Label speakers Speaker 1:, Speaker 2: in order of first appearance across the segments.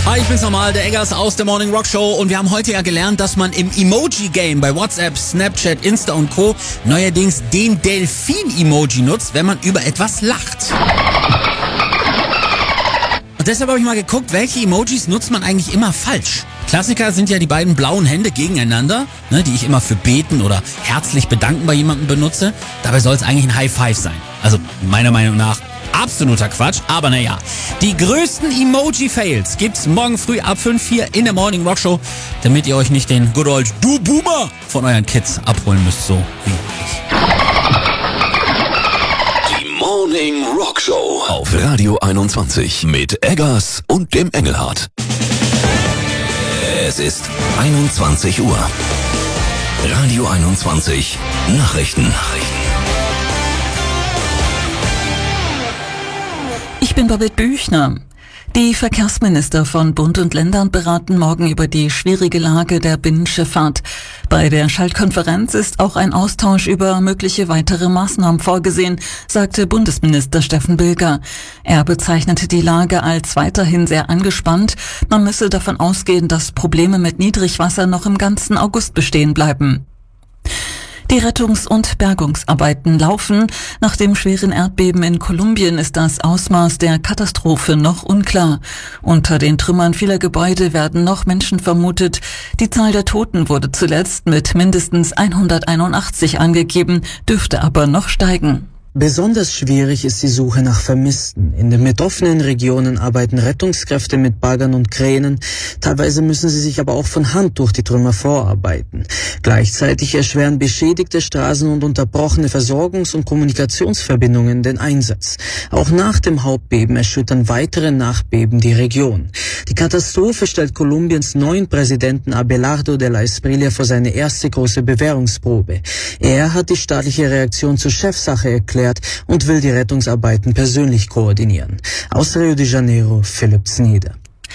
Speaker 1: Hi, ich bin's nochmal, der Eggers aus der Morning Rock Show und wir haben heute ja gelernt, dass man im Emoji-Game bei WhatsApp, Snapchat, Insta und Co. neuerdings den Delfin-Emoji nutzt, wenn man über etwas lacht. Und deshalb habe ich mal geguckt, welche Emojis nutzt man eigentlich immer falsch. Klassiker sind ja die beiden blauen Hände gegeneinander, die ich immer für beten oder herzlich bedanken bei jemandem benutze. Dabei soll es eigentlich ein High Five sein. Also meiner Meinung nach absoluter Quatsch, aber naja. Die größten Emoji-Fails gibt's morgen früh ab 5:04 in der Morning Rock Show, damit ihr euch nicht den Good Old Du Boomer von euren Kids abholen müsst, so wie ich.
Speaker 2: Die Morning Rock Show auf Radio 21 mit Eggers und dem Engelhardt. Es ist 21 Uhr. Radio 21 Nachrichten.
Speaker 3: Ich bin Babette Büchner. Die Verkehrsminister von Bund und Ländern beraten morgen über die schwierige Lage der Binnenschifffahrt. Bei der Schaltkonferenz ist auch ein Austausch über mögliche weitere Maßnahmen vorgesehen, sagte Bundesminister Steffen Bilger. Er bezeichnete die Lage als weiterhin sehr angespannt. Man müsse davon ausgehen, dass Probleme mit Niedrigwasser noch im ganzen August bestehen bleiben. Die Rettungs- und Bergungsarbeiten laufen. Nach dem schweren Erdbeben in Kolumbien ist das Ausmaß der Katastrophe noch unklar. Unter den Trümmern vieler Gebäude werden noch Menschen vermutet. Die Zahl der Toten wurde zuletzt mit mindestens 181 angegeben, dürfte aber noch steigen.
Speaker 4: Besonders schwierig ist die Suche nach Vermissten. In den betroffenen Regionen arbeiten Rettungskräfte mit Baggern und Kränen. Teilweise müssen sie sich aber auch von Hand durch die Trümmer vorarbeiten. Gleichzeitig erschweren beschädigte Straßen und unterbrochene Versorgungs- und Kommunikationsverbindungen den Einsatz. Auch nach dem Hauptbeben erschüttern weitere Nachbeben die Region. Die Katastrophe stellt Kolumbiens neuen Präsidenten Abelardo de la Espriella vor seine erste große Bewährungsprobe. Er hat die staatliche Reaktion zur Chefsache erklärt und will die Rettungsarbeiten persönlich koordinieren. Aus Rio de Janeiro, Philipp Znieder.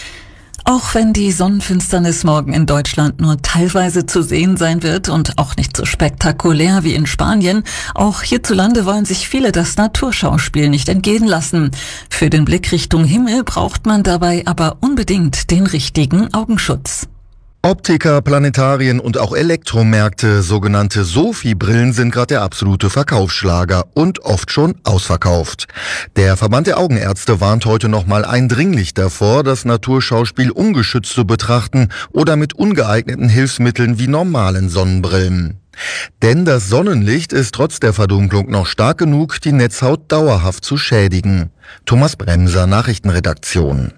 Speaker 3: Auch wenn die Sonnenfinsternis morgen in Deutschland nur teilweise zu sehen sein wird und auch nicht so spektakulär wie in Spanien, auch hierzulande wollen sich viele das Naturschauspiel nicht entgehen lassen. Für den Blick Richtung Himmel braucht man dabei aber unbedingt den richtigen Augenschutz.
Speaker 5: Optiker, Planetarien und auch Elektromärkte, sogenannte Sophie-Brillen, sind gerade der absolute Verkaufsschlager und oft schon ausverkauft. Der Verband der Augenärzte warnt heute nochmal eindringlich davor, das Naturschauspiel ungeschützt zu betrachten oder mit ungeeigneten Hilfsmitteln wie normalen Sonnenbrillen. Denn das Sonnenlicht ist trotz der Verdunklung noch stark genug, die Netzhaut dauerhaft zu schädigen. Thomas Bremser, Nachrichtenredaktion.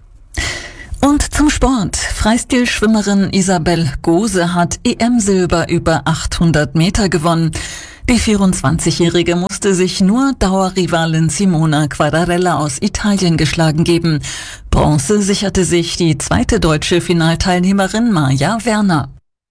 Speaker 3: Und zum Sport. Freistilschwimmerin Isabel Gose hat EM-Silber über 800 Meter gewonnen. Die 24-Jährige musste sich nur Dauerrivalin Simona Quadarella aus Italien geschlagen geben. Bronze sicherte sich die zweite deutsche Finalteilnehmerin Maja Werner.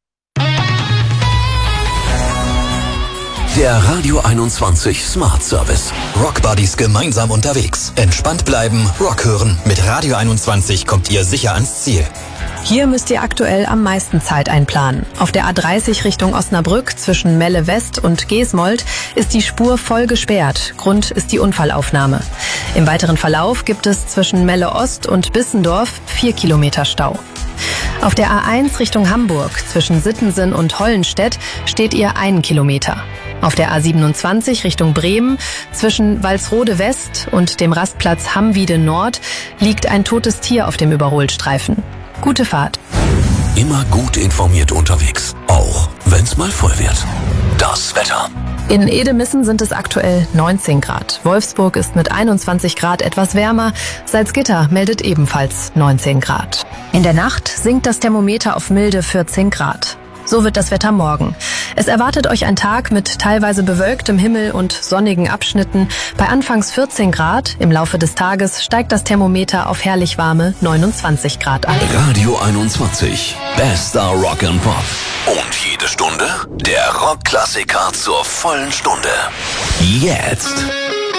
Speaker 2: Der Radio 21 Smart Service. Rock Buddies gemeinsam unterwegs. Entspannt bleiben, Rock hören. Mit Radio 21 kommt ihr sicher ans Ziel.
Speaker 6: Hier müsst ihr aktuell am meisten Zeit einplanen. Auf der A30 Richtung Osnabrück zwischen Melle West und Geesmold ist die Spur voll gesperrt. Grund ist die Unfallaufnahme. Im weiteren Verlauf gibt es zwischen Melle Ost und Bissendorf 4 Kilometer Stau. Auf der A1 Richtung Hamburg zwischen Sittensen und Hollenstedt steht ihr 1 Kilometer. Auf der A27 Richtung Bremen zwischen Walsrode West und dem Rastplatz Hamwiede Nord liegt ein totes Tier auf dem Überholstreifen. Gute Fahrt.
Speaker 2: Immer gut informiert unterwegs, auch wenn's mal voll wird. Das Wetter.
Speaker 6: In Edemissen sind es aktuell 19 Grad. Wolfsburg ist mit 21 Grad etwas wärmer. Salzgitter meldet ebenfalls 19 Grad. In der Nacht sinkt das Thermometer auf milde 14 Grad. So wird das Wetter morgen. Es erwartet euch ein Tag mit teilweise bewölktem Himmel und sonnigen Abschnitten. Bei anfangs 14 Grad, im Laufe des Tages steigt das Thermometer auf herrlich warme 29 Grad an.
Speaker 2: Radio 21, bester Rock and Pop. Und jede Stunde der Rockklassiker zur vollen Stunde. Jetzt.